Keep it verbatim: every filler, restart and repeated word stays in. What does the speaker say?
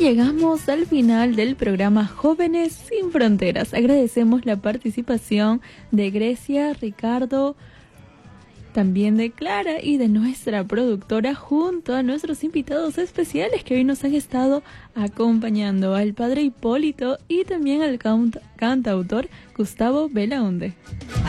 llegamos al final del programa Jóvenes Sin Fronteras. Agradecemos la participación de Grecia, Ricardo, también de Clara y de nuestra productora, junto a nuestros invitados especiales que hoy nos han estado acompañando, al padre Hipólito y también al canta- cantautor Gustavo Belaunde.